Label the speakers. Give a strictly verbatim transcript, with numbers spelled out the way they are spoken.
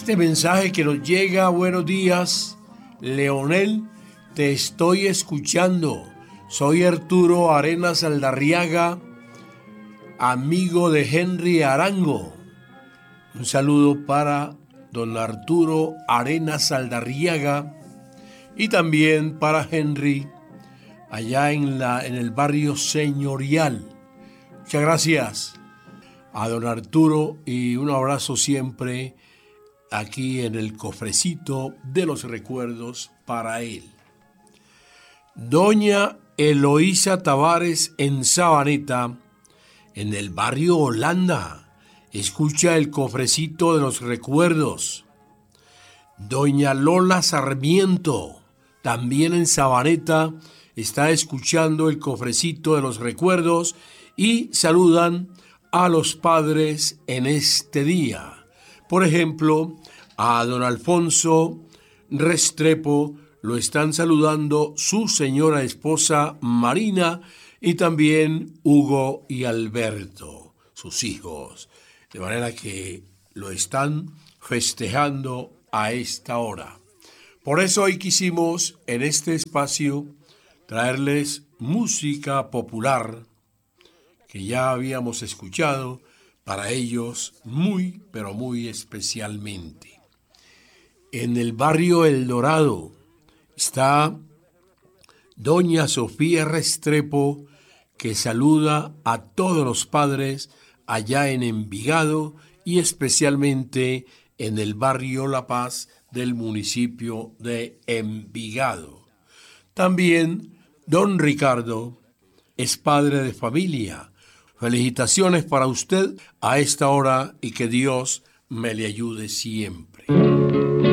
Speaker 1: Este mensaje que nos llega, buenos días, Leonel, te estoy escuchando. Soy Arturo Arenas Aldarriaga, amigo de Henry Arango. Un saludo para don Arturo Arenas Aldarriaga y también para Henry, allá en, la, en el barrio Señorial. Muchas gracias a don Arturo y un abrazo siempre aquí en el cofrecito de los recuerdos para él. Doña Eloísa Tavares en Sabaneta, en el barrio Holanda, escucha el cofrecito de los recuerdos. Doña Lola Sarmiento, también en Sabaneta, está escuchando el cofrecito de los recuerdos y saludan a los padres en este día. Por ejemplo, a don Alfonso Restrepo lo están saludando su señora esposa Marina y también Hugo y Alberto, sus hijos. De manera que lo están festejando a esta hora. Por eso hoy quisimos en este espacio traerles música popular que ya habíamos escuchado para ellos muy, pero muy especialmente. En el barrio El Dorado está doña Sofía Restrepo, que saluda a todos los padres allá en Envigado y especialmente en el barrio La Paz del municipio de Envigado. También don Ricardo es padre de familia. Felicitaciones para usted a esta hora y que Dios me le ayude siempre.